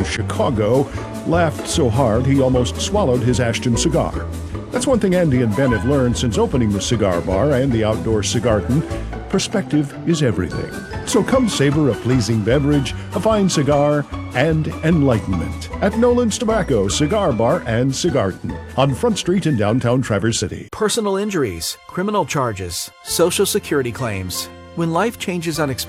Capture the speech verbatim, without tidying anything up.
Chicago, laughed so hard he almost swallowed his Ashton cigar. That's one thing Andy and Ben have learned since opening the cigar bar and the outdoor cigarton. Perspective is everything. So come savor a pleasing beverage, a fine cigar, and enlightenment at Nolan's Tobacco Cigar Bar and Cigarton on Front Street in downtown Traverse City. Personal injuries, criminal charges, Social Security claims. When life changes unexpectedly,